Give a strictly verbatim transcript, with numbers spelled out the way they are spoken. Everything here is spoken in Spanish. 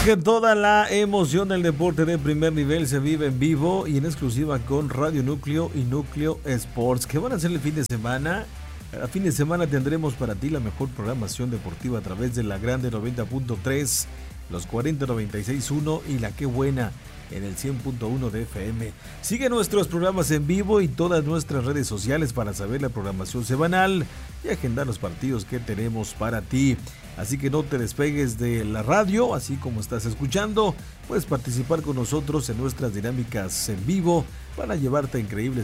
porque toda la emoción del deporte de primer nivel se vive en vivo y en exclusiva con Radio Núcleo y Núcleo Sports. ¿Qué van a hacer el fin de semana? A fin de semana tendremos para ti la mejor programación deportiva a través de la Grande noventa punto tres, los cuarenta noventa y seis punto uno y la Qué Buena en el cien punto uno de F M. Sigue nuestros programas en vivo y todas nuestras redes sociales para saber la programación semanal y agendar los partidos que tenemos para ti. Así que no te despegues de la radio, así como estás escuchando. Puedes participar con nosotros en nuestras dinámicas en vivo para llevarte increíbles